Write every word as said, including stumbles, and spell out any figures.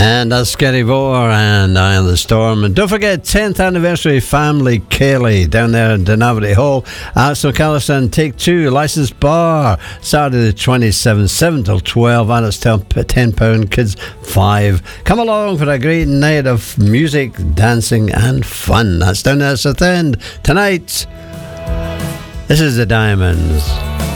And that's Scary Vore and Eye of the Storm. And don't forget, tenth anniversary Family Kelly down there in Dunavity Hall. Alex McAllister and Take Two, Licensed Bar, Saturday the twenty-seventh, seven till twelve, and it's ten pounds, kids five. Come along for a great night of music, dancing and fun. That's down there at South End tonight. This is the Diamonds.